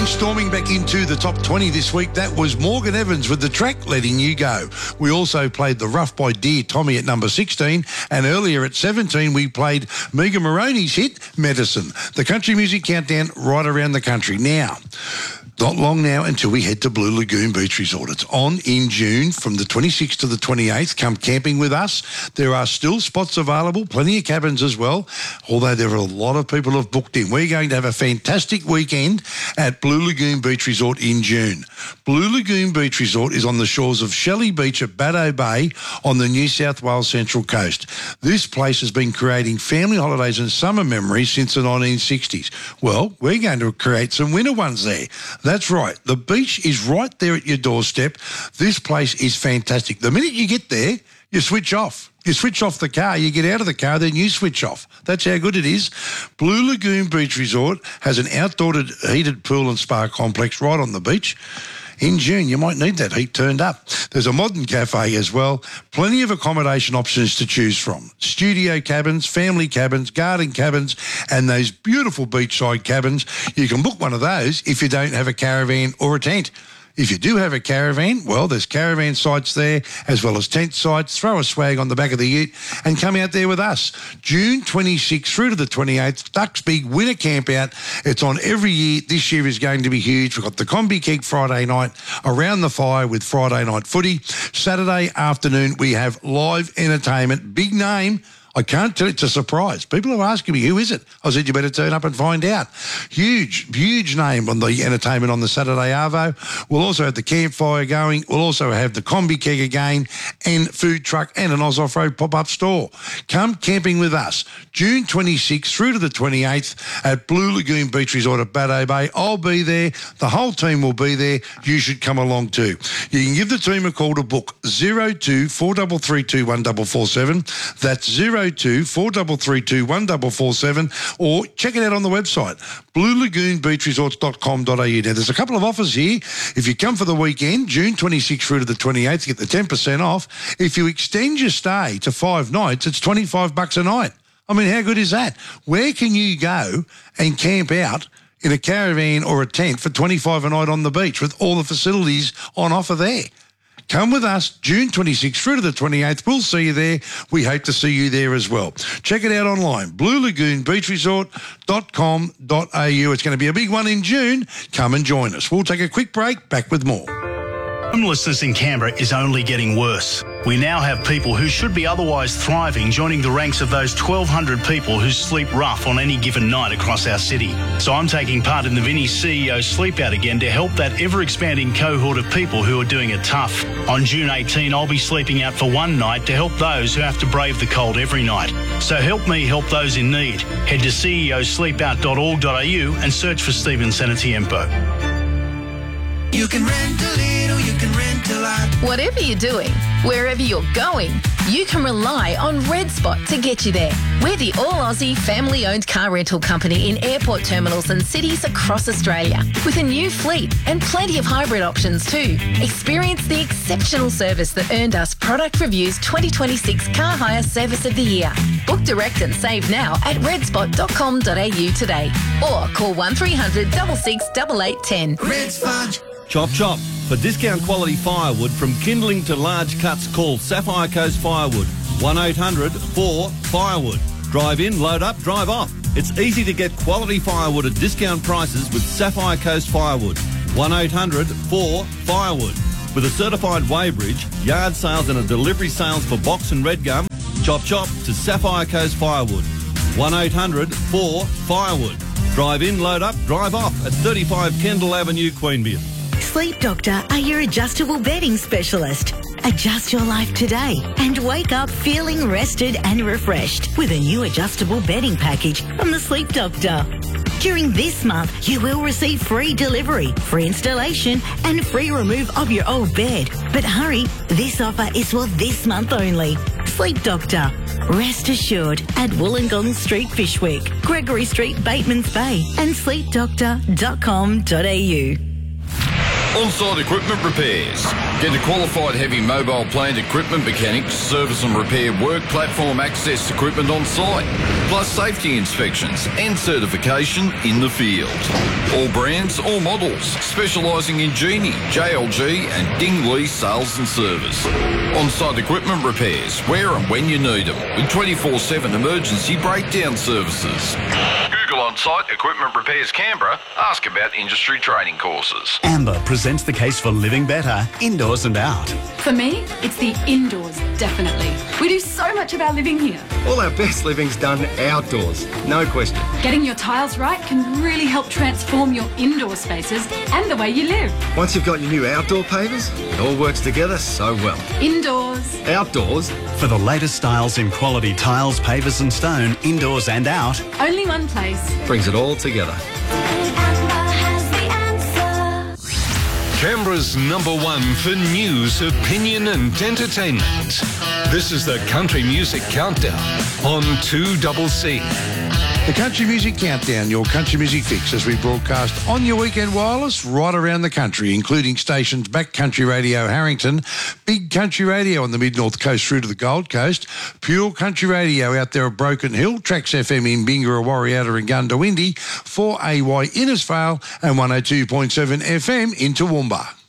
Storming back into the top 20 this week, that was Morgan Evans with The Track, Letting You Go. We also played The Rough by Dear Tommy at number 16, and earlier at 17 we played Megan Moroney's hit, Medicine. The country music countdown right around the country. Now, not long now until we head to Blue Lagoon Beach Resort. It's on in June from the 26th to the 28th. Come camping with us. There are still spots available, plenty of cabins as well, although there are a lot of people who have booked in. We're going to have a fantastic weekend at Blue Lagoon Beach Resort in June. Blue Lagoon Beach Resort is on the shores of Shelley Beach at Baddo Bay on the New South Wales Central Coast. This place has been creating family holidays and summer memories since the 1960s. Well, we're going to create some winter ones there. That's right. The beach is right there at your doorstep. This place is fantastic. The minute you get there, you switch off. You switch off the car, you get out of the car, then you switch off. That's how good it is. Blue Lagoon Beach Resort has an outdoor heated pool and spa complex right on the beach. In June, you might need that heat turned up. There's a modern cafe as well. Plenty of accommodation options to choose from. Studio cabins, family cabins, garden cabins, and those beautiful beachside cabins. You can book one of those if you don't have a caravan or a tent. If you do have a caravan, well, there's caravan sites there as well as tent sites. Throw a swag on the back of the ute and come out there with us. June 26th through to the 28th, Ducks Big Winter Camp Out. It's on every year. This year is going to be huge. We've got the Combi Keeg Friday night around the fire with Friday night footy. Saturday afternoon, we have live entertainment. Big name. I can't tell, it's a surprise. People are asking me, who is it? I said, you better turn up and find out. Huge name on the entertainment on the Saturday Arvo. We'll also have the campfire going. We'll also have the Combi Keg again and food truck and an Oz Off-Road pop-up store. Come camping with us. June 26th through to the 28th at Blue Lagoon Beach Resort at Baddo Bay. I'll be there. The whole team will be there. You should come along too. You can give the team a call to book 02 4332 1447. That's 02 4332 1447, or check it out on the website, bluelagoonbeachresorts.com.au. Now, there's a couple of offers here. If you come for the weekend, June 26th through to the 28th, get the 10% off. If you extend your stay to 5 nights, it's $25 a night. I mean, how good is that? Where can you go and camp out in a caravan or a tent for $25 a night on the beach with all the facilities on offer there? Come with us, June 26th through to the 28th. We'll see you there. We hope to see you there as well. Check it out online, bluelagoonbeachresort.com.au. It's going to be a big one in June. Come and join us. We'll take a quick break. Back with more. Homelessness in Canberra is only getting worse. We now have people who should be otherwise thriving joining the ranks of those 1,200 people who sleep rough on any given night across our city. So I'm taking part in the Vinnie's CEO Sleep Out again to help that ever-expanding cohort of people who are doing it tough. On June 18, I'll be sleeping out for one night to help those who have to brave the cold every night. So help me help those in need. Head to ceosleepout.org.au and search for Stephen Senatiempo. You can rent a little, you can rent a lot. Whatever you're doing, wherever you're going, you can rely on Red Spot to get you there. We're the all-Aussie family-owned car rental company in airport terminals and cities across Australia, with a new fleet and plenty of hybrid options too. Experience the exceptional service that earned us Product Review's 2026 Car Hire Service of the Year. Book direct and save now at redspot.com.au today, or call 1300 66 8810. Red Spot. Chop Chop. For discount quality firewood from kindling to large cuts, call Sapphire Coast Firewood. 1-800-4-FIREWOOD. Drive in, load up, drive off. It's easy to get quality firewood at discount prices with Sapphire Coast Firewood. 1-800-4-FIREWOOD. With a certified weighbridge, yard sales and a delivery sales for box and red gum, Chop Chop to Sapphire Coast Firewood. 1-800-4-FIREWOOD. Drive in, load up, drive off at 35 Kendall Avenue, Queanbeyan. Sleep Doctor are your adjustable bedding specialist. Adjust your life today and wake up feeling rested and refreshed with a new adjustable bedding package from the Sleep Doctor. During this month, you will receive free delivery, free installation and free remove of your old bed. But hurry, this offer is for this month only. Sleep Doctor. Rest assured at Wollongong Street, Fishwick, Gregory Street, Batemans Bay and sleepdoctor.com.au. On-site equipment repairs. Get a qualified heavy mobile plant equipment mechanic to service and repair work platform access equipment on site, plus safety inspections and certification in the field. All brands, all models, specialising in Genie, JLG and Ding Lee sales and service. On-site equipment repairs, where and when you need them, with 24/7 emergency breakdown services. Google On-Site Equipment Repairs Canberra. Ask about industry training courses. Amber presents the case for living better, indoors and out. For me, it's the indoors, definitely. We do so much of our living here. All our best living's done outdoors, no question. Getting your tiles right can really help transform your indoor spaces and the way you live. Once you've got your new outdoor pavers, it all works together so well. Indoors. Outdoors. For the latest styles in quality tiles, pavers and stone, indoors and out. Only one place. Brings it all together. Canberra's #1 for news, opinion and entertainment. This is the Country Music Countdown on 2CC. The Country Music Countdown, your country music fix, as we broadcast on your weekend wireless right around the country, including stations Back Country Radio Harrington, Big Country Radio on the Mid-North Coast through to the Gold Coast, Pure Country Radio out there at Broken Hill, Trax FM in Bingara, Warriata and Gundawindi, 4AY Innisfail and 102.7 FM in Toowoomba.